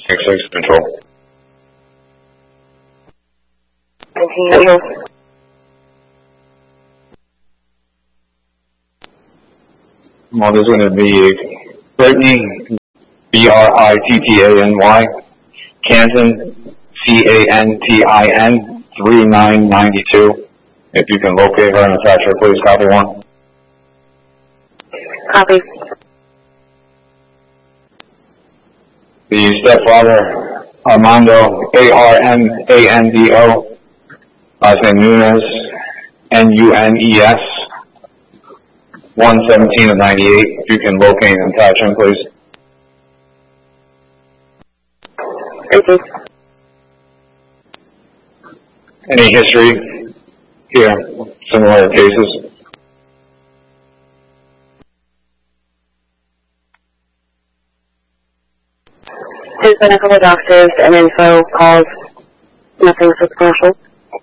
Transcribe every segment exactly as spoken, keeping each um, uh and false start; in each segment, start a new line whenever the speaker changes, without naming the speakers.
six six control.
Continue.
Well, there's going to be Brittany, B R I T T A N Y, Canton, C A N T I N, three nine nine two. If you can locate her and attach her, please copy one.
Copy.
The stepfather, Armando, A R M A N D O, last name Nunes, N U N E S, one seventeen of ninety-eight. If you can locate and attach him, please.
Thank you.
Any history here, similar cases?
There's been a couple of doctors and info calls, nothing substantial.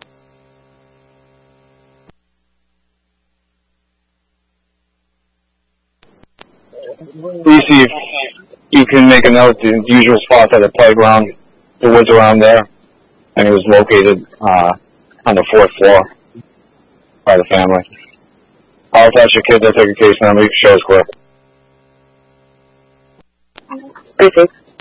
Please see if you can make a note, the usual spots at the playground, the woods around there, and it was located uh, on the fourth floor by the family. I'll attach your kids, I'll take a case number, you can show us clear.
Thank you.